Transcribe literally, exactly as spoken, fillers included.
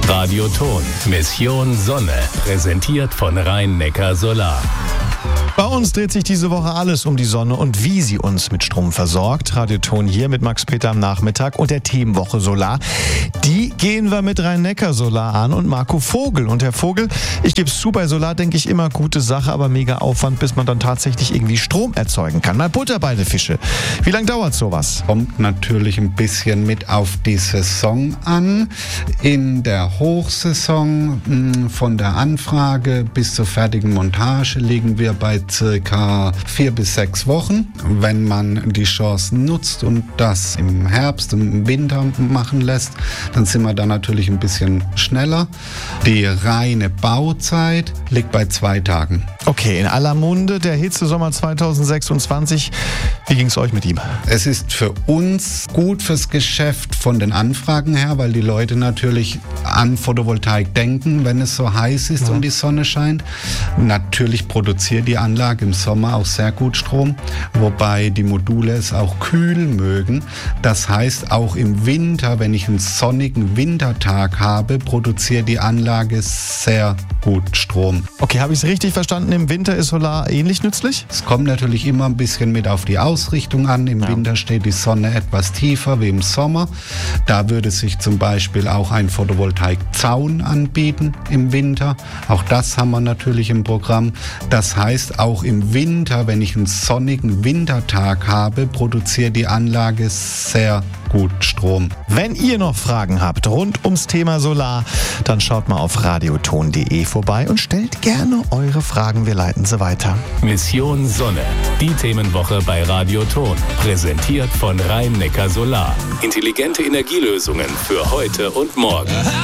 Radioton. Mission Sonne. Präsentiert von Rhein-Neckar Solar. Bei uns dreht sich diese Woche alles um die Sonne und wie sie uns mit Strom versorgt. Radioton hier mit Max-Peter am Nachmittag und der Themenwoche Solar. Die gehen wir mit Rhein-Neckar Solar an und Marco Vogel. Und Herr Vogel, ich gebe es zu, bei Solar denke ich immer gute Sache, aber mega Aufwand, bis man dann tatsächlich irgendwie Strom erzeugen kann. Mal Butter bei den Fische. Wie lange dauert sowas? Kommt natürlich ein bisschen mit auf die Saison an. In der Hochsaison mh, von der Anfrage bis zur fertigen Montage liegen wir bei circa vier bis sechs Wochen. Wenn man die Chancen nutzt und das im Herbst, im Winter machen lässt, dann sind wir da natürlich ein bisschen schneller. Die reine Bauzeit liegt bei zwei Tagen. Okay, in aller Munde der Hitzesommer zweitausendsechsundzwanzig. Wie ging es euch mit ihm? Es ist für uns gut fürs Geschäft von den Anfragen her, weil die Leute natürlich an Photovoltaik denken, wenn es so heiß ist, ja, und die Sonne scheint. Natürlich produziert die Anlage im Sommer auch sehr gut Strom, wobei die Module es auch kühl mögen. Das heißt, auch im Winter, wenn ich einen sonnigen Wintertag habe, produziert die Anlage sehr gut Strom. Okay, habe ich es richtig verstanden? Im Winter ist Solar ähnlich nützlich? Es kommt natürlich immer ein bisschen mit auf die Ausrichtung an. Im ja. Winter steht die Sonne etwas tiefer wie im Sommer. Da würde sich zum Beispiel auch ein Photovoltaikzaun anbieten im Winter. Auch das haben wir natürlich im Programm. Das heißt, auch im Winter, wenn ich einen sonnigen Wintertag habe, produziert die Anlage sehr gut Strom. Wenn ihr noch Fragen habt rund ums Thema Solar, dann schaut mal auf radioton punkt de vorbei und stellt gerne eure Fragen. Wir leiten sie weiter. Mission Sonne. Die Themenwoche bei Radioton. Präsentiert von Rhein-Neckar Solar. Intelligente Energielösungen für heute und morgen.